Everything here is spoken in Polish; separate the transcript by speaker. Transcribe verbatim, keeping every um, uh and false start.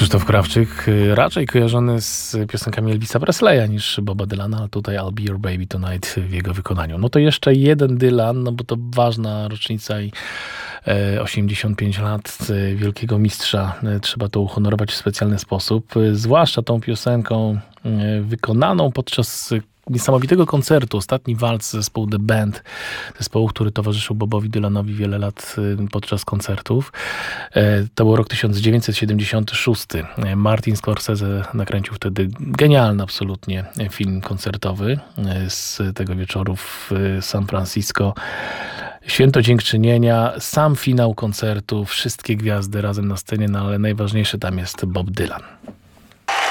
Speaker 1: Krzysztof Krawczyk, raczej kojarzony z piosenkami Elvisa Presleya niż Boba Dylana, a tutaj I'll Be Your Baby Tonight w jego wykonaniu. No to jeszcze jeden Dylan, no bo to ważna rocznica i osiemdziesiąt pięć lat wielkiego mistrza. Trzeba to uhonorować w specjalny sposób, zwłaszcza tą piosenką wykonaną podczas niesamowitego koncertu. Ostatni walc zespołu The Band, zespołu, który towarzyszył Bobowi Dylanowi wiele lat podczas koncertów. To był rok tysiąc dziewięćset siedemdziesiąty szósty. Martin Scorsese nakręcił wtedy genialny absolutnie film koncertowy z tego wieczoru w San Francisco. Święto Dziękczynienia, sam finał koncertu, wszystkie gwiazdy razem na scenie, no ale najważniejszy tam jest Bob Dylan.